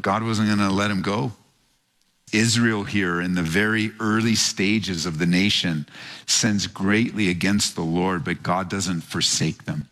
God wasn't going to let him go. Israel here in the very early stages of the nation sins greatly against the Lord, but God doesn't forsake them.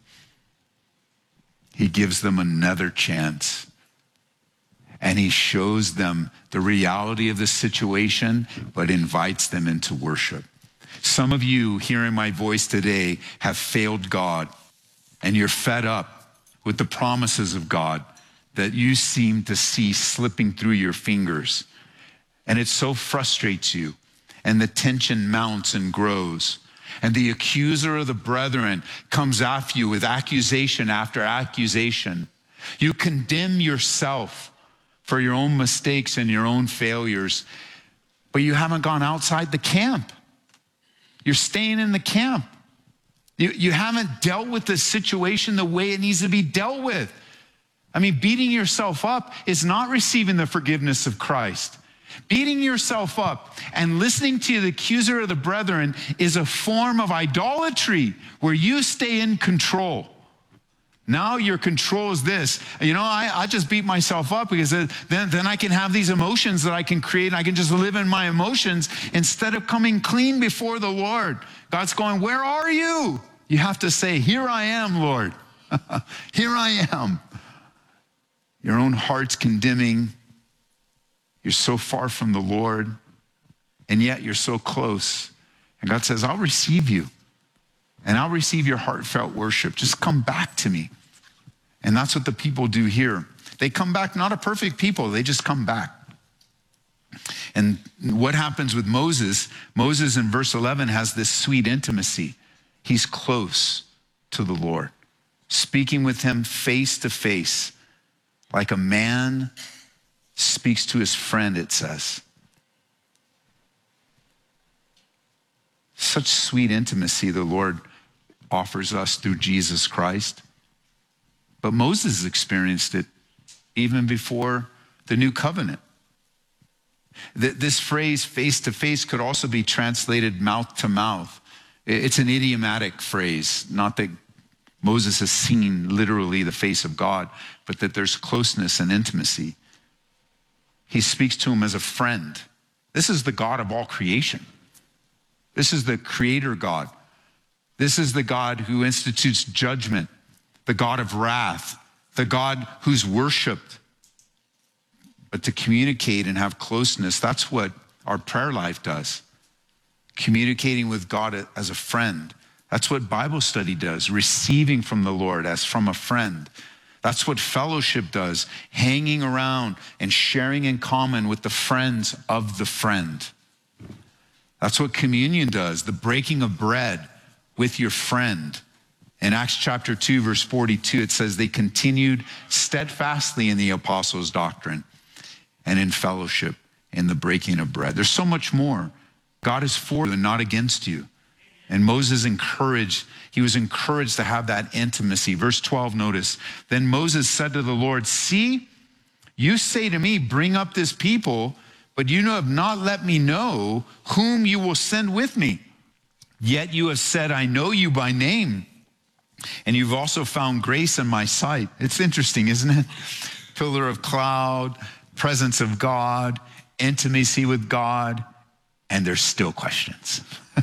He gives them another chance. And he shows them the reality of the situation, but invites them into worship. Some of you hearing my voice today have failed God, and you're fed up with the promises of God that you seem to see slipping through your fingers. And it so frustrates you, and the tension mounts and grows. And the accuser of the brethren comes after you with accusation after accusation. You condemn yourself for your own mistakes and your own failures, but you haven't gone outside the camp. You're staying in the camp. You haven't dealt with the situation the way it needs to be dealt with. I mean, beating yourself up is not receiving the forgiveness of Christ. Beating yourself up and listening to the accuser of the brethren is a form of idolatry where you stay in control. Now your control is this. I just beat myself up because then I can have these emotions that I can create, and I can just live in my emotions instead of coming clean before the Lord. God's going, where are you? You have to say, here I am, Lord. Here I am. Your own heart's condemning. You're so far from the Lord, and yet you're so close. And God says, I'll receive you, and I'll receive your heartfelt worship. Just come back to me. And that's what the people do here. They come back, not a perfect people, they just come back. And what happens with Moses? Moses in verse 11 has this sweet intimacy. He's close to the Lord, speaking with him face to face, like a man speaks to his friend, it says. Such sweet intimacy the Lord offers us through Jesus Christ. But Moses experienced it even before the new covenant. This phrase, face to face, could also be translated mouth to mouth. It's an idiomatic phrase, not that Moses has seen literally the face of God, but that there's closeness and intimacy. He speaks to him as a friend. This is the God of all creation. This is the creator God. This is the God who institutes judgment, the God of wrath, the God who's worshiped. But to communicate and have closeness, that's what our prayer life does. Communicating with God as a friend. That's what Bible study does, receiving from the Lord as from a friend. That's what fellowship does, hanging around and sharing in common with the friends of the friend. That's what communion does, the breaking of bread with your friend. In Acts chapter 2, verse 42, it says they continued steadfastly in the apostles' doctrine and in fellowship, in the breaking of bread. There's so much more. God is for you and not against you. And Moses he was encouraged to have that intimacy. Verse 12, notice, then Moses said to the Lord, see, you say to me, bring up this people, but you have not let me know whom you will send with me. Yet you have said, I know you by name, and you've also found grace in my sight. It's interesting, isn't it? Pillar of cloud, presence of God, intimacy with God, and there's still questions.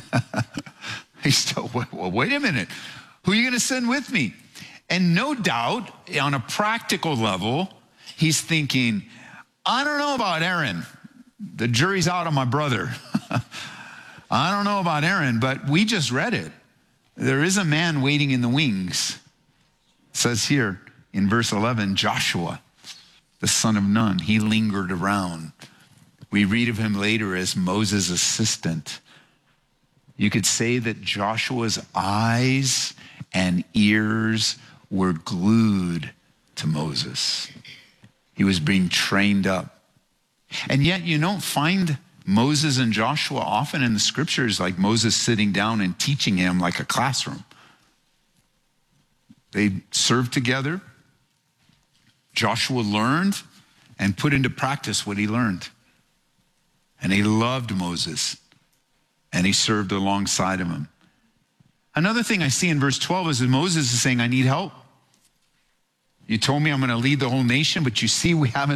He's still, well, wait a minute. Who are you going to send with me? And no doubt, on a practical level, he's thinking, I don't know about Aaron. The jury's out on my brother. I don't know about Aaron, but we just read it. There is a man waiting in the wings. It says here in verse 11, Joshua, the son of Nun, he lingered around. We read of him later as Moses' assistant. You could say that Joshua's eyes and ears were glued to Moses. He was being trained up. And yet you don't find Moses and Joshua often in the scriptures like Moses sitting down and teaching him like a classroom. They served together. Joshua learned and put into practice what he learned. And he loved Moses. And he served alongside of him. Another thing I see in verse 12 is that Moses is saying, I need help. You told me I'm going to lead the whole nation, but you see we haven't